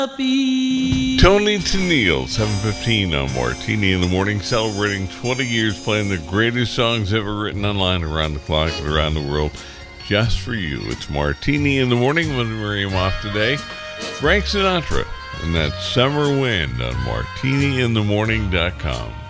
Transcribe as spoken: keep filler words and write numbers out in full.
Tony Tennille, seven fifteen on Martini in the Morning, celebrating twenty years playing the greatest songs ever written online around the clock and around the world, just for you. It's Martini in the Morning with Miriam off today. Frank Sinatra and that Summer Wind on martini in the morning dot com.